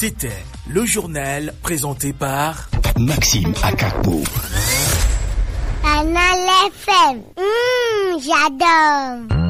C'était le journal présenté par Maxime Akakbo. Canal FM. J'adore.